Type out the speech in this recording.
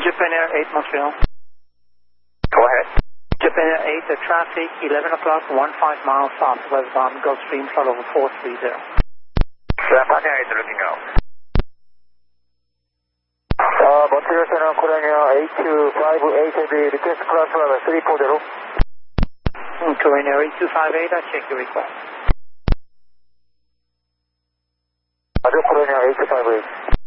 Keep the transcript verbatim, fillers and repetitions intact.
Japan Air eight Montreal. Go ahead. Japan Air eight, the traffic, eleven o'clock, one five miles southwest bound, Gulfstream, flight over four three zero. Japan Air eight looking out. Uh, Montreal Center, Korean Air eight two five eight, heavy request class level three four zero. Korean Air eight two five eight, I check your request. Roger, Korean Air eight two five eight.